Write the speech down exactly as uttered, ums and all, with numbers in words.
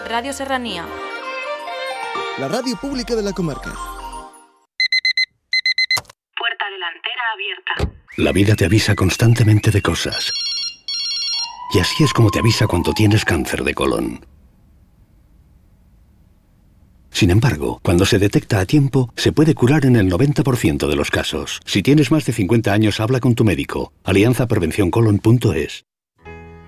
Radio Serranía. La radio pública de la comarca. Puerta delantera abierta. La vida te avisa constantemente de cosas. Y así es como te avisa cuando tienes cáncer de colon. Sin embargo, cuando se detecta a tiempo, se puede curar en el noventa por ciento de los casos. Si tienes más de cincuenta años, habla con tu médico. alianza prevención colon punto es.